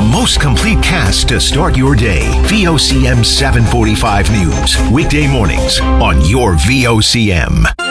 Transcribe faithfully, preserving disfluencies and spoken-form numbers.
most complete cast to start your day. V O C M seven forty-five News. Weekday mornings on your V O C M.